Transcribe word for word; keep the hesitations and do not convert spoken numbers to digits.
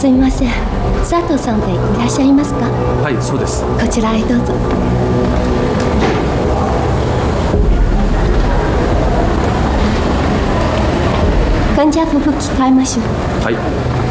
すみません、佐藤さんでいらっしゃいますか？ はい、そうです。 こちらへどうぞ。患者服着替えましょう。 はい。